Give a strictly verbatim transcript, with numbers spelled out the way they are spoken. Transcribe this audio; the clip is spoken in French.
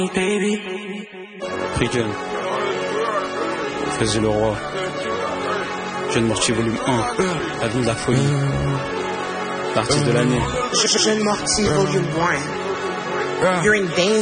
Freaken. Fais-y le roi. Jeune Morty volume un. Avenue de la folie. L'artiste de l'année. Jeune Morty volume un. You're in danger.